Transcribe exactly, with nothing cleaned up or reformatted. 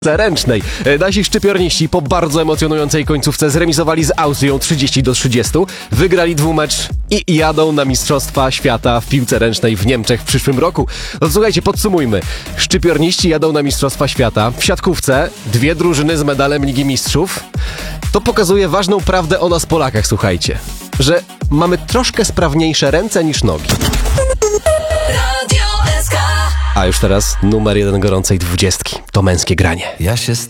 Ręcznej. Nasi szczypiorniści po bardzo emocjonującej końcówce zremisowali z Austrią trzydzieści do trzydziestu, wygrali dwumecz i jadą na Mistrzostwa Świata w piłce ręcznej w Niemczech w przyszłym roku. No słuchajcie, podsumujmy. Szczypiorniści jadą na Mistrzostwa Świata. W siatkówce dwie drużyny z medalem Ligi Mistrzów. To pokazuje ważną prawdę o nas Polakach, słuchajcie. Że mamy troszkę sprawniejsze ręce niż nogi. A już teraz numer jeden gorącej dwudziestki. To męskie granie. Ja się